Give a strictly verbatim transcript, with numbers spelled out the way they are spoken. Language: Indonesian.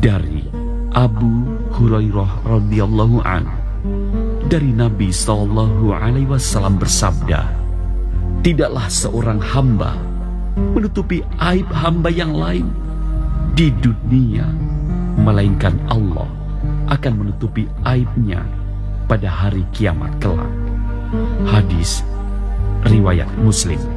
Dari Abu Hurairah radhiyallahu an, dari Nabi sallallahu alaihi wasallam bersabda, tidaklah seorang hamba menutupi aib hamba yang lain di dunia, melainkan Allah akan menutupi aibnya pada hari kiamat kelak. Hadis riwayat Muslim.